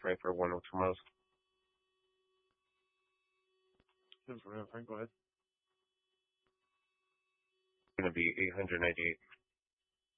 right for 102 miles. Go ahead. It's going to be 898.